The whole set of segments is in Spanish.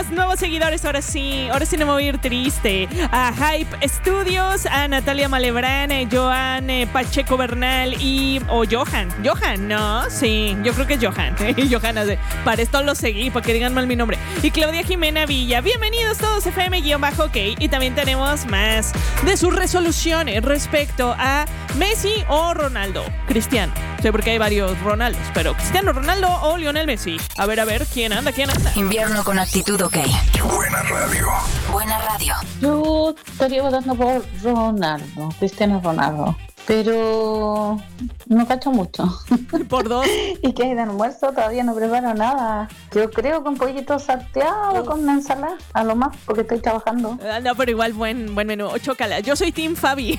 más nuevos seguidores, ahora sí no me voy a ir triste. A Hype Studios, a Natalia Malebrán, Joan Pacheco Bernal o Johan, ¿no? Sí, yo creo que es Johan. Johan, para esto lo seguí, para que digan mal mi nombre. Y Claudia Jimena Villa, bienvenidos todos FM-OK. Y también tenemos más de sus resoluciones respecto a Messi o Ronaldo. Cristiano, sé porque hay varios Ronaldos, pero Cristiano Ronaldo o Lionel Messi. A ver, ¿quién anda? Invierno con actitud OK. Buena radio. Yo estaría votando por Ronaldo, Cristiano Ronaldo. Pero no cacho mucho. Por dos. ¿Y qué hay de almuerzo? Todavía no preparo nada. Yo creo que un pollito salteado con una ensalada, a lo más, porque estoy trabajando. No, pero igual buen menú. Chócala. Yo soy Team Fabi.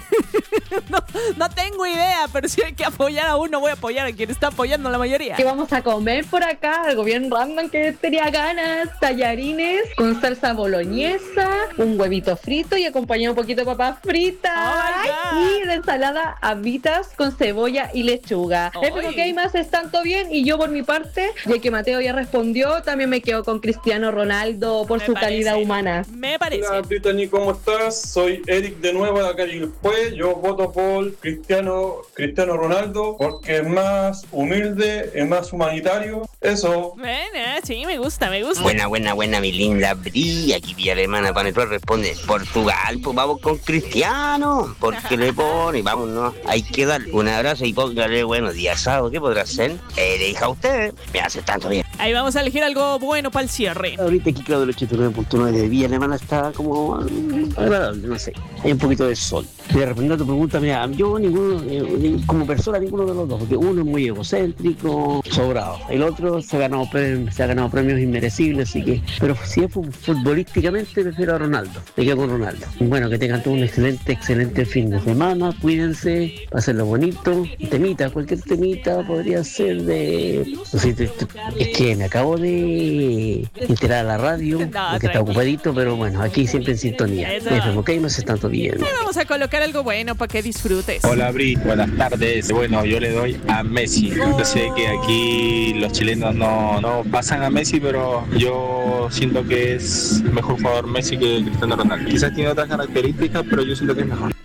no tengo idea, pero si hay que apoyar a uno, voy a apoyar a quien está apoyando la mayoría. ¿Qué vamos a comer por acá? Algo bien random que tenía ganas. Tallarines con salsa boloñesa, un huevito frito y acompañado un poquito de papas fritas. Y de ensalada habitas con cebolla y lechuga. Espero que hay más tanto bien. Y yo por mi parte, ya que Mateo ya respondió, también me quedo con Cristiano Ronaldo por su calidad humana. Me parece. Hola Brittany, ¿cómo estás? Soy Eric de nuevo de acá en Ilpue. Yo voto por Cristiano Ronaldo porque es más humilde, es más humanitario. Eso. Bueno, sí, me gusta. Buena, mi linda Bri. Aquí Villa Alemana Panetón responde Portugal, pues vamos con Cristiano. Porque le pone, vamos, no. Hay que darle un abrazo y póngale buenos días, ¿sabes qué podrá hacer? Le dije a usted, me hace tanto bien. Ahí vamos a elegir algo bueno para el cierre. Ahorita aquí Claudio 89.9 de Villa Alemana está como agradable, no sé. Hay un poquito de sol. Y respondiendo a tu pregunta, mira, yo como persona ninguno de los dos, porque uno es muy egocéntrico, sobrado. El otro se ha ganado premios inmerecibles, así que, pero si es futbolísticamente prefiero a Ronaldo. Me quedo con Ronaldo. Bueno, que tengan todos un excelente fin de semana, cuídense, pasenlo bonito. Cualquier temita podría ser de... No sé, es que me acabo de enterar a la radio, porque está ocupadito, pero bueno, aquí siempre en sintonía. OK, no sé tanto bien. Vamos a colocar algo bueno para que disfrutes. Hola Bri, buenas tardes. Bueno, yo le doy a Messi. Yo sé que aquí los chilenos no pasan a Messi, pero yo siento que es mejor jugador Messi que Cristiano Ronaldo. Quizás tiene otras características, pero yo siento que es mejor.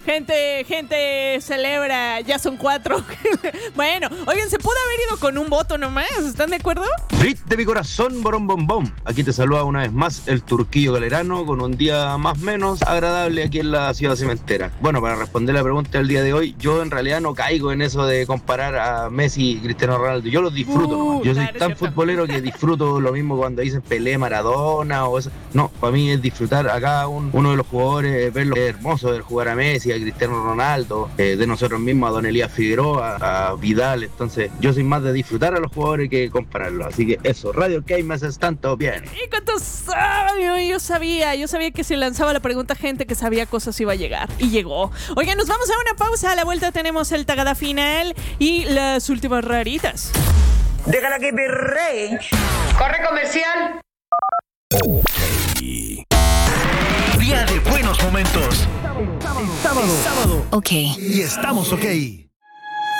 Gente celebra, ya son 4. Bueno, oigan, se pudo haber ido con un voto nomás, ¿están de acuerdo? Brit de mi corazón, borón bombón. Aquí te saluda una vez más el Turquillo Galerano con un día más o menos agradable aquí en la ciudad cementera. Bueno, para responder la pregunta del día de hoy, yo en realidad no caigo en eso de comparar a Messi y Cristiano Ronaldo. Yo los disfruto nomás. Yo soy tan futbolero que disfruto lo mismo cuando dicen Pelé, Maradona o eso. No, para mí es disfrutar a cada uno de los jugadores, verlo hermoso, ver jugar a Messi, a Cristiano Ronaldo, de nosotros mismos, a Don Elías Figueroa, a Vidal. Entonces yo soy más de disfrutar a los jugadores que compararlos. Así que eso, Radio OK me haces tanto bien. ¿Y cuánto sabio? Yo sabía que si lanzaba la pregunta gente que sabía cosas iba a llegar. Y llegó. Oigan, nos vamos a una pausa. A la vuelta tenemos el tagada final y las últimas raritas. Déjala que perree. Corre comercial. Día de buenos momentos. Sábado. OK. Y estamos OK.